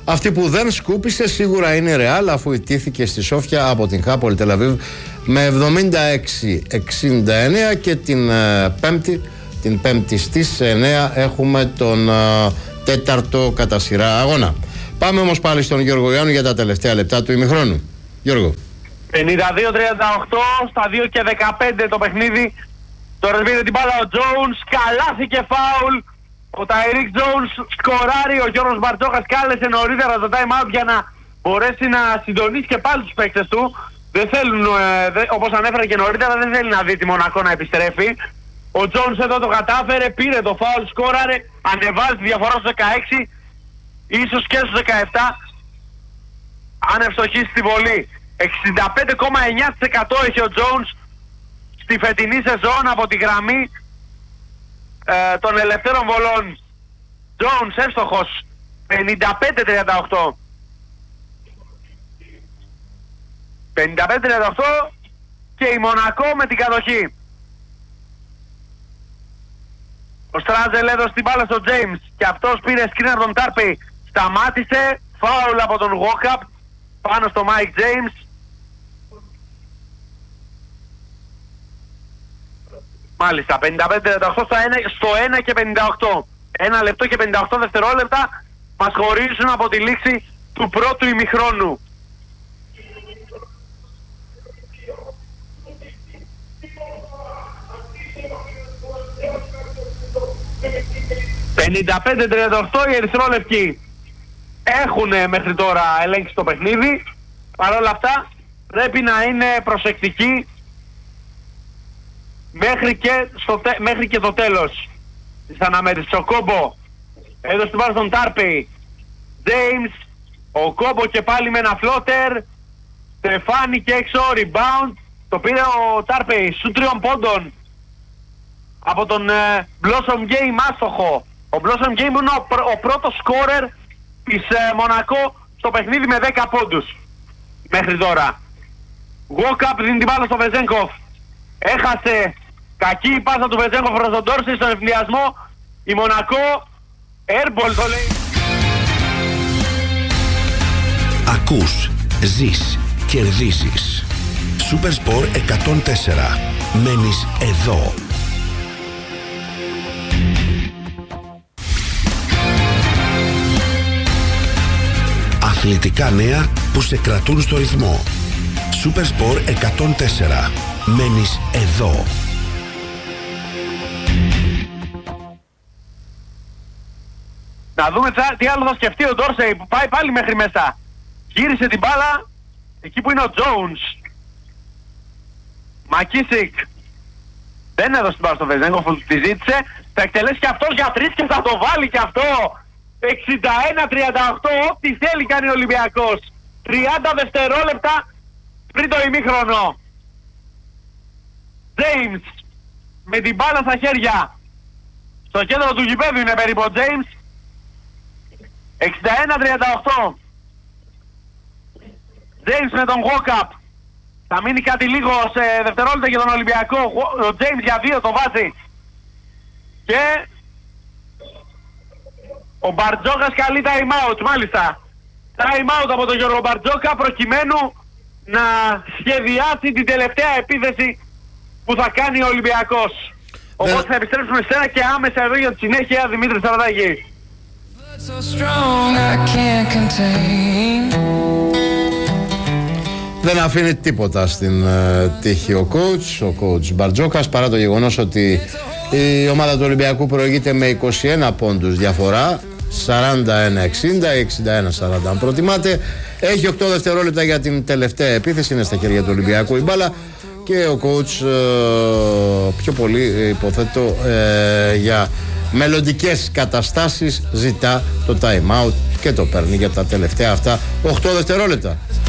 Αυτή που δεν σκούπισε σίγουρα είναι η Ρεάλ, αφού ιτήθηκε στη Σόφια από την Χάπολη Τελαβίβ με 76-69 και την πέμπτη στις 9 έχουμε τον τέταρτο κατά σειρά αγώνα. Πάμε όμως πάλι στον Γιώργο Ιάννου για τα τελευταία λεπτά του ημιχρόνου. Γιώργο. 52-38 στα 2 και 15 το παιχνίδι. Τώρα σβήνει την μπάλα ο Τζόουνς, καλάθι και φάουλ. Ο Ταϊρίκ Τζόουνς σκοράρει, ο Γιώργος Μπαρτζόκας κάλεσε νωρίτερα το time out για να μπορέσει να συντονίσει και πάλι τους παίκτες του. Δεν θέλουν, όπως ανέφερα και νωρίτερα, δεν θέλει να δει τη Μονακό να επιστρέφει. Ο Τζόουνς εδώ το κατάφερε, πήρε το φάουλ, σκόραρε, ανεβάζει τη διαφορά στους 16, ίσως και στους 17, αν ευστοχίσει την βολή. 65,9% έχει ο Τζόουνς στη φετινή σεζόν από τη γραμμή των ελευθέρων βολών. Τζόουνς εύστοχος, 55-38. 55-38 και η Μονακό με την κατοχή. Ο Στράζελ έδωσε την μπάλα στον James και αυτός πήρε σκριν από τον Τάρπεϊ. Σταμάτησε, φάουλ από τον Walkup πάνω στο Mike James. Μάλιστα, 55-38 στο 1 και 58. 1 λεπτό και 58 δευτερόλεπτα μας χωρίζουν από τη λήξη του πρώτου ημιχρόνου. «55-38 οι ερυθρόλευκοι έχουν μέχρι τώρα ελέγξει το παιχνίδι. Παρ' όλα αυτά πρέπει να είναι προσεκτικοί μέχρι και το τέλος της αναμέτρησης. Ο Κόμπο έδωσε την μπάλα στον Τάρπεϊ. James, ο Κόμπο και πάλι με ένα φλότερ. Στεφάνι και έξω, rebound. Το πήρε ο Τάρπεϊ σου 3 πόντων από τον Blossom Game άστοχο. Ο Blossom Game είναι ο πρώτος σκόρερ της Μονακό στο παιχνίδι με 10 πόντους μέχρι τώρα. Walkup δίνει την μπάλα στο Βεζένκοφ. Έχασε, κακή η πάσα του Βεζένκοφ προς τον Ντόρση στον ευνηδιασμό. Η Μονακό, airball το λέει. Ακούς, ζεις, κερδίζεις. Supersport 104. Μένεις εδώ. Αθλητικά νέα που σε κρατούν στο ρυθμό. Supersport 104. Μένεις εδώ. Να δούμε τι άλλο θα σκεφτεί ο Ντόρσεϊ που πάει πάλι μέχρι μέσα. Γύρισε την μπάλα εκεί που είναι ο Τζόουνς. Μακίσικ δεν έδωσε την μπάλα στο Βεζένκοφ που τη ζήτησε. Θα εκτελέσει και αυτός για 3 και θα το βάλει και αυτό. 61-38, ό,τι θέλει κάνει ο Ολυμπιακός. 30 δευτερόλεπτα πριν το ημίχρονο. James με την μπάλα στα χέρια. Στο κέντρο του γηπέδου είναι περίπου ο James. 61-38. James με τον Walkup. Θα μείνει κάτι λίγο σε δευτερόλεπτα για τον Ολυμπιακό. Ο James για 2 το βάζει. Και ο Μπαρτζόκας καλεί time out, μάλιστα. Time out από τον Γιώργο Μπαρτζόκα προκειμένου να σχεδιάσει την τελευταία επίθεση που θα κάνει ο Ολυμπιακός. Οπότε θα επιστρέψουμε σε ένα και άμεσα εδώ για τη συνέχεια. Δημήτρης Σαρδάκη. Δεν αφήνει τίποτα στην τύχη ο coach Μπαρτζόκας, παρά το γεγονός ότι η ομάδα του Ολυμπιακού προηγείται με 21 πόντους διαφορά, 41-60 ή 61-40 αν προτιμάτε. Έχει 8 δευτερόλεπτα για την τελευταία επίθεση, είναι στα χέρια του Ολυμπιακού η μπάλα και ο coach πιο πολύ υποθέτω για μελλοντικές καταστάσεις ζητά το time out και το παίρνει για τα τελευταία αυτά 8 δευτερόλεπτα.